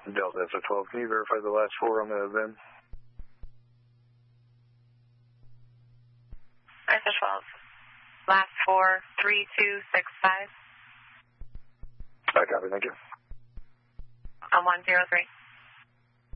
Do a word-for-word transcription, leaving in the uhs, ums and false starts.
Delta F twelve, can you verify the last four on the V I N? F twelve, last four, three two six five. I copy, thank you. On one zero three.